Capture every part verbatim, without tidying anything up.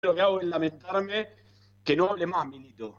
lo que hago es lamentarme que no hable más Milito.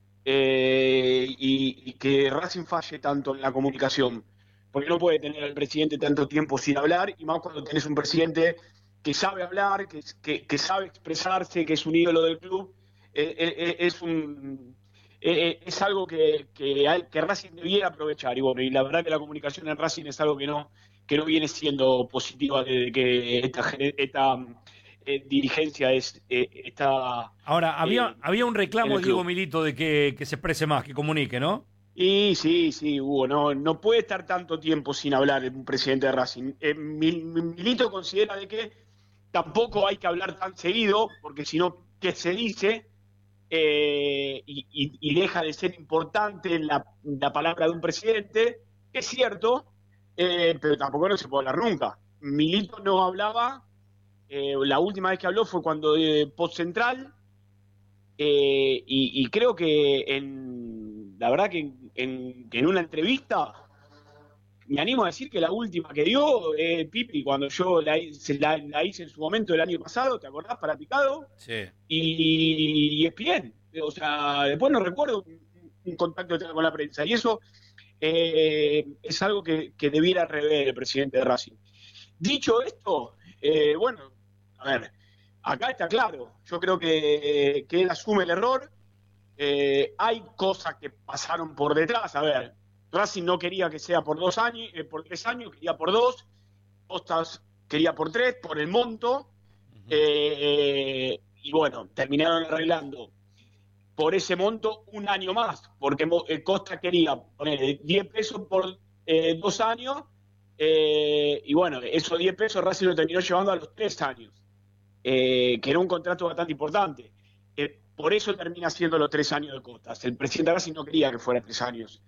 Eh, y, y que Racing falle tanto en la comunicación, porque no puede tener al presidente tanto tiempo sin hablar, y más cuando tenés un presidente que sabe hablar, que, que, que sabe expresarse, que es un ídolo del club. Eh, eh, es un eh, es algo que, que, hay, que Racing debiera aprovechar, y bueno, y la verdad que la comunicación en Racing es algo que no, que no viene siendo positiva desde que esta, esta eh, dirigencia es, eh, está Ahora, había, eh, había un reclamo, Diego club. Milito, de que, que se exprese más, que comunique, ¿no? Y sí, sí, Hugo, no, no puede estar tanto tiempo sin hablar un presidente de Racing. Eh, Milito considera de que tampoco hay que hablar tan seguido, porque si no, ¿qué se dice? Eh, y, y, y deja de ser importante la, la palabra de un presidente, que es cierto, eh, pero tampoco no se puede hablar nunca. Milito no hablaba, eh, la última vez que habló fue cuando eh, Post Central, eh, y, y creo que en la verdad que en, en, en una entrevista me animo a decir que la última que dio, eh, Pipi, cuando yo la, la, la hice en su momento el año pasado, ¿te acordás? Para Picado. Sí. Y, y es bien. O sea, después no recuerdo un, un contacto con la prensa. Y eso eh, es algo que, que debiera rever el presidente de Racing. Dicho esto, eh, bueno, a ver, acá está claro. Yo creo que, que él asume el error. Eh, hay cosas que pasaron por detrás. A ver, Racing no quería que sea por dos años, eh, por tres años, quería por dos. Costas quería por tres, por el monto. Uh-huh. eh, y bueno, terminaron arreglando por ese monto un año más, porque Costa quería poner diez pesos por eh, dos años. Eh, y bueno, esos diez pesos Racing lo terminó llevando a los tres años, eh, que era un contrato bastante importante. Eh, por eso termina siendo los tres años de Costas. El presidente de Racing no quería que fuera tres años.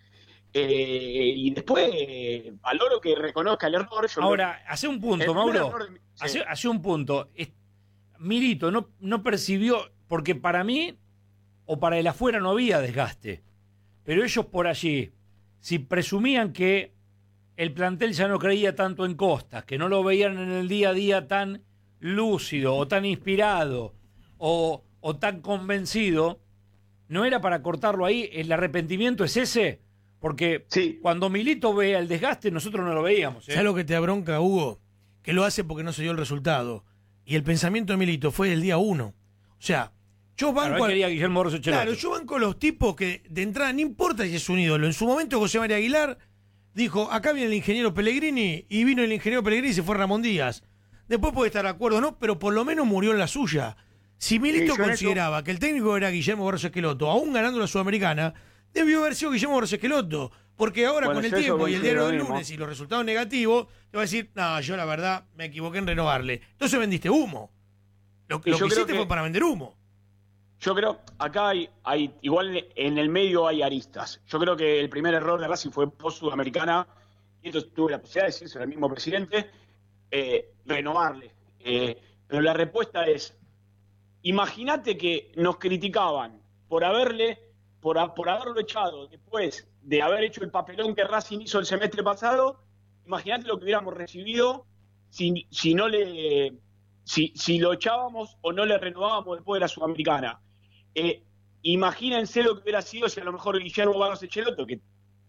Eh, y después, eh, valoro que reconozca el error. Yo Ahora, lo, hace un punto, Mauro. De, sí. hace, hace un punto. Es, Milito no, no percibió, porque para mí, o para el afuera no había desgaste. Pero ellos por allí, si presumían que el plantel ya no creía tanto en Costas, que no lo veían en el día a día tan lúcido, o tan inspirado, o, o tan convencido, ¿no era para cortarlo ahí? ¿El arrepentimiento es ese? Porque sí. Cuando Milito vea el desgaste, nosotros no lo veíamos. ¿eh? ¿Sabes lo que te abronca, Hugo? Que lo hace porque no se dio el resultado. Y el pensamiento de Milito fue el día uno. O sea, yo banco... Claro, quería Guillermo Borges Echeloto. Claro, yo banco los tipos que de entrada, no importa si es un ídolo. En su momento José María Aguilar dijo, acá viene el ingeniero Pellegrini, y vino el ingeniero Pellegrini y se fue Ramón Díaz. Después puede estar de acuerdo, ¿no? Pero por lo menos murió en la suya. Si Milito sí, consideraba eso... que el técnico era Guillermo Borges Echeloto, aún ganando la Sudamericana, debió haber sido Guillermo Borges Echeloto. Porque ahora bueno, con el tiempo y el diario del lunes y los resultados negativos, te va a decir, no, yo la verdad me equivoqué en renovarle. Entonces vendiste humo. Lo, lo que hiciste que, fue para vender humo. Yo creo, acá hay, hay, igual en el medio hay aristas. Yo creo que el primer error de Racing fue post-sudamericana, y entonces tuve la posibilidad de decirse al mismo presidente, eh, renovarle. Eh, pero la respuesta es, imagínate que nos criticaban por haberle, por, por haberlo echado después de haber hecho el papelón que Racing hizo el semestre pasado. Imagínate lo que hubiéramos recibido si, si no le si, si lo echábamos o no le renovábamos después de la Sudamericana. Eh, imagínense lo que hubiera sido si a lo mejor Guillermo Barros Echeloto, que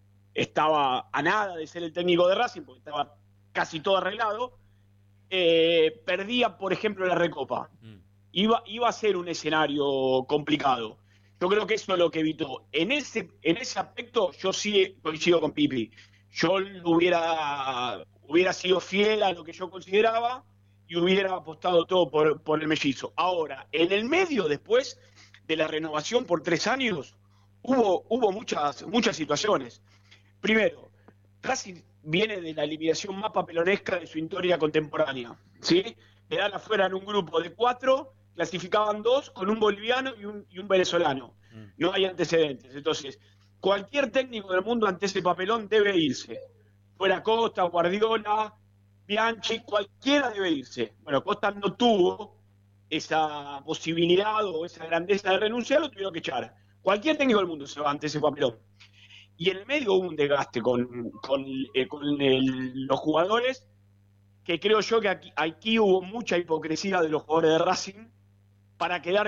estaba a nada de ser el técnico de Racing, porque estaba casi todo arreglado, eh, perdía, por ejemplo, la Recopa. Mm. Iba, iba a ser un escenario complicado. Yo creo que eso es lo que evitó. En ese, en ese aspecto, yo sí coincido con Pipi. Yo hubiera, hubiera sido fiel a lo que yo consideraba y hubiera apostado todo por, por el mellizo. Ahora, en el medio, después de la renovación por tres años, hubo, hubo muchas, muchas situaciones. Primero, Racing viene de la eliminación más papelonesca de su historia contemporánea, ¿sí? Quedan afuera en un grupo de cuatro, clasificaban dos con un boliviano y un, y un venezolano. Mm. No hay antecedentes. Entonces, cualquier técnico del mundo ante ese papelón debe irse. Fuera Costa, Guardiola, Bianchi, cualquiera debe irse. Bueno, Costa no tuvo esa posibilidad o esa grandeza de renunciar, lo tuvieron que echar. Cualquier técnico del mundo se va ante ese papelón. Y en el medio hubo un desgaste con, con, eh, con el, los jugadores, que creo yo que aquí, aquí hubo mucha hipocresía de los jugadores de Racing, para quedar